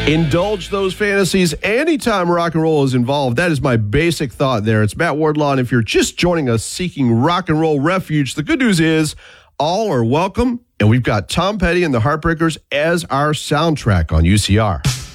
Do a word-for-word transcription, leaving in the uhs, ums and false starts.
Indulge those fantasies anytime rock and roll is involved. That is my basic thought there. It's Matt Wardlaw, and if you're just joining us seeking rock and roll refuge, the good news is all are welcome, and we've got Tom Petty and the Heartbreakers as our soundtrack on U C R.